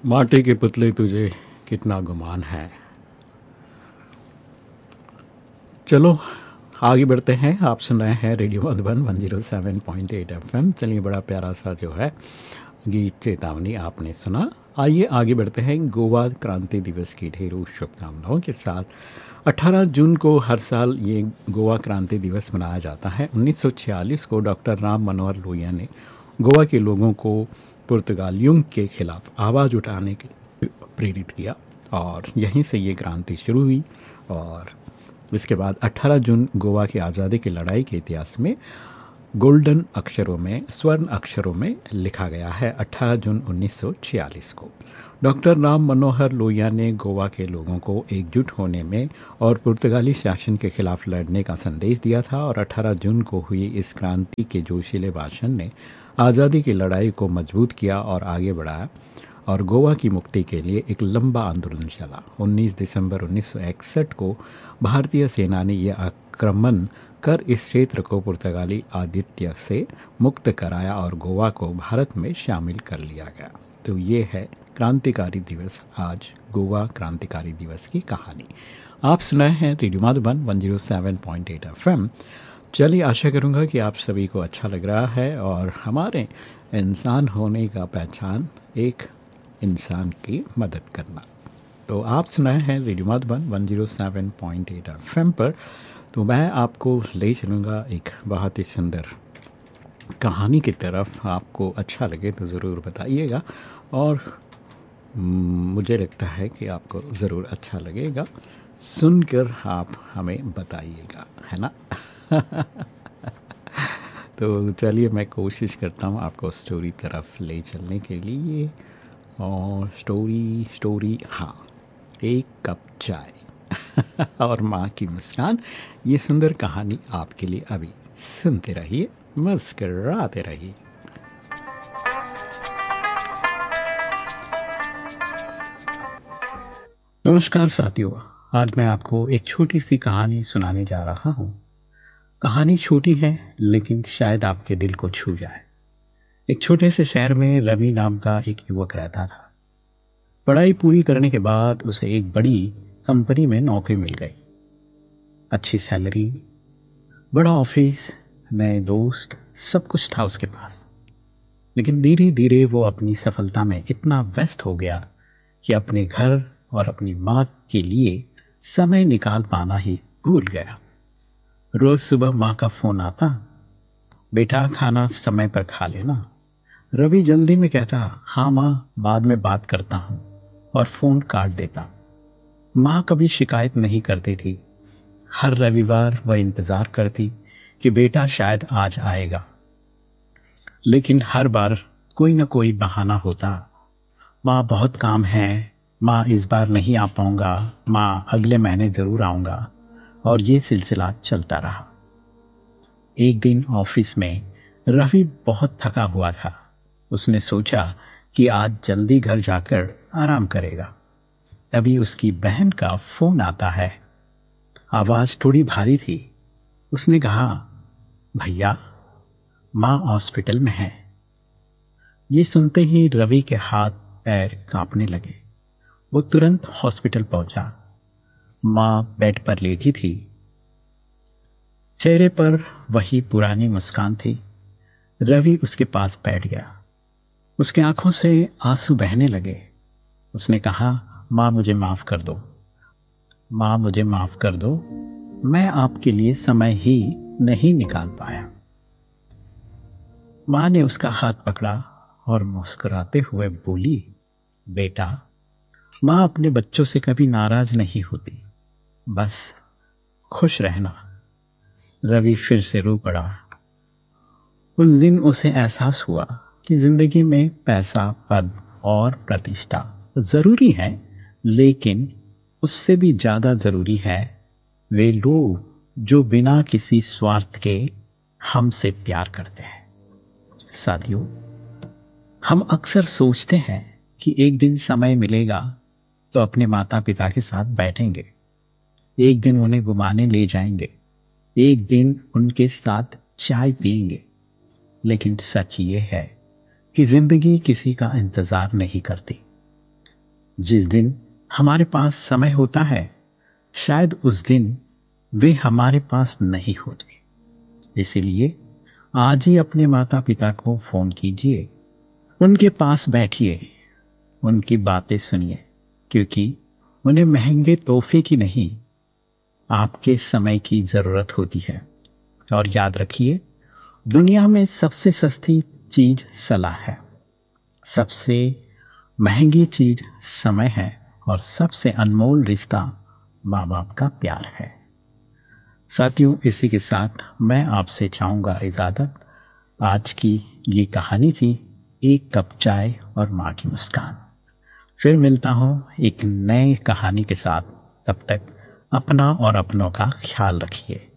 माटी के पुतले तुझे कितना गुमान है। चलो आगे बढ़ते हैं। आप सुन रहे हैं रेडियो मधुबन 107.8 एफएम। चलिए, बड़ा प्यारा सा जो है गीत चेतावनी आपने सुना। आइए आगे बढ़ते हैं। गोवा क्रांति दिवस की ढेरों शुभकामनाओं के साथ 18 जून को हर साल ये गोवा क्रांति दिवस मनाया जाता है। 1946 को डॉक्टर राम मनोहर लोहिया ने गोवा के लोगों को पुर्तगालियों के खिलाफ आवाज़ उठाने के प्रेरित किया और यहीं से ये क्रांति शुरू हुई। और इसके बाद 18 जून गोवा की आज़ादी की लड़ाई के इतिहास में गोल्डन अक्षरों में, स्वर्ण अक्षरों में लिखा गया है। 18 जून 1946 को डॉक्टर राम मनोहर लोहिया ने गोवा के लोगों को एकजुट होने में और पुर्तगाली शासन के खिलाफ लड़ने का संदेश दिया था। और 18 जून को हुई इस क्रांति के जोशीले भाषण ने आज़ादी की लड़ाई को मजबूत किया और आगे बढ़ाया और गोवा की मुक्ति के लिए एक लंबा आंदोलन चला। 19 दिसंबर 1961 को भारतीय सेना ने यह आक्रमण कर इस क्षेत्र को पुर्तगाली आधिपत्य से मुक्त कराया और गोवा को भारत में शामिल कर लिया गया। तो ये है क्रांतिकारी दिवस, आज गोवा क्रांतिकारी दिवस की कहानी। आप सुनाए हैं रेडियो मधुबन 107.8 एफएम। चलिए, आशा करूँगा कि आप सभी को अच्छा लग रहा है और हमारे इंसान होने का पहचान एक इंसान की मदद करना। तो आप सुनाए हैं रेडियो मधुबन 107.8 एफएम पर। तो मैं आपको ले चलूँगा एक बहुत ही सुंदर कहानी की तरफ। आपको अच्छा लगे तो ज़रूर बताइएगा और मुझे लगता है कि आपको ज़रूर अच्छा लगेगा। सुनकर आप हमें बताइएगा, है ना? तो चलिए, मैं कोशिश करता हूँ आपको स्टोरी तरफ ले चलने के लिए। और स्टोरी हाँ, एक कप चाय और माँ की मुस्कान, ये सुंदर कहानी आपके लिए अभी। सुनते रहिए, मुस्कराते रहिए। नमस्कार साथियों, आज मैं आपको एक छोटी सी कहानी सुनाने जा रहा हूँ। कहानी छोटी है लेकिन शायद आपके दिल को छू जाए। एक छोटे से शहर में रवि नाम का एक युवक रहता था। पढ़ाई पूरी करने के बाद उसे एक बड़ी कंपनी में नौकरी मिल गई। अच्छी सैलरी, बड़ा ऑफिस, नए दोस्त, सब कुछ था उसके पास। लेकिन धीरे धीरे वो अपनी सफलता में इतना व्यस्त हो गया कि अपने घर और अपनी माँ के लिए समय निकाल पाना ही भूल गया। रोज सुबह माँ का फोन आता, बेटा खाना समय पर खा लेना। रवि जल्दी में कहता, हाँ माँ, बाद में बात करता हूँ, और फोन काट देता। माँ कभी शिकायत नहीं करती थी। हर रविवार वह इंतजार करती कि बेटा शायद आज आएगा, लेकिन हर बार कोई न कोई बहाना होता। माँ बहुत काम है, माँ इस बार नहीं आ पाऊंगा, माँ अगले महीने जरूर आऊंगा, और ये सिलसिला चलता रहा। एक दिन ऑफिस में रवि बहुत थका हुआ था। उसने सोचा कि आज जल्दी घर जाकर आराम करेगा। तभी उसकी बहन का फोन आता है। आवाज थोड़ी भारी थी। उसने कहा, भैया, माँ हॉस्पिटल में है। ये सुनते ही रवि के हाथ पैर कांपने लगे। वो तुरंत हॉस्पिटल पहुंचा। माँ बेड पर लेटी थी। चेहरे पर वही पुरानी मुस्कान थी। रवि उसके पास बैठ गया। उसकी आंखों से आंसू बहने लगे। उसने कहा, माँ मुझे माफ कर दो, माँ मुझे माफ कर दो, मैं आपके लिए समय ही नहीं निकाल पाया। माँ ने उसका हाथ पकड़ा और मुस्कुराते हुए बोली, बेटा, माँ अपने बच्चों से कभी नाराज नहीं होती, बस खुश रहना। रवि फिर से रो पड़ा। उस दिन उसे एहसास हुआ कि जिंदगी में पैसा, पद और प्रतिष्ठा जरूरी है, लेकिन उससे भी ज्यादा जरूरी है वे लोग जो बिना किसी स्वार्थ के हमसे प्यार करते हैं। साथियों, हम अक्सर सोचते हैं कि एक दिन समय मिलेगा तो अपने माता पिता के साथ बैठेंगे, एक दिन उन्हें घुमाने ले जाएंगे, एक दिन उनके साथ चाय पिएंगे। लेकिन सच ये है कि जिंदगी किसी का इंतजार नहीं करती। जिस दिन हमारे पास समय होता है, शायद उस दिन वे हमारे पास नहीं होते। इसीलिए आज ही अपने माता पिता को फोन कीजिए, उनके पास बैठिए, उनकी बातें सुनिए, क्योंकि उन्हें महंगे तोहफे की नहीं, आपके समय की जरूरत होती है। और याद रखिए, दुनिया में सबसे सस्ती चीज सलाह है, सबसे महंगी चीज समय है, और सबसे अनमोल रिश्ता माँ बाप का प्यार है। साथियों, इसी के साथ मैं आपसे चाहूंगा इजाजत। आज की ये कहानी थी एक कप चाय और माँ की मुस्कान। फिर मिलता हूँ एक नए कहानी के साथ। तब तक अपना और अपनों का ख्याल रखिए।